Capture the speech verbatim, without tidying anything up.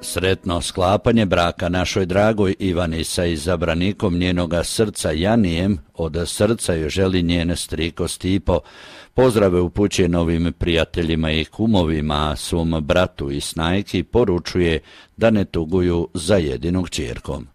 Sretno sklapanje braka našoj dragoj Ivani sa izabranikom njenoga srca Janijem, od srca joj želi njen striko Stipo. Pozdrave upućuje novim prijateljima i kumovima, a svom bratu i snajki poručuje da ne tuguju za jedinog ćerkom.